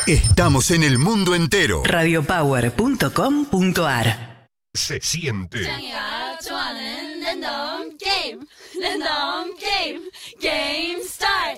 Estamos en el mundo entero. radiopower.com.ar Se siente. Game start.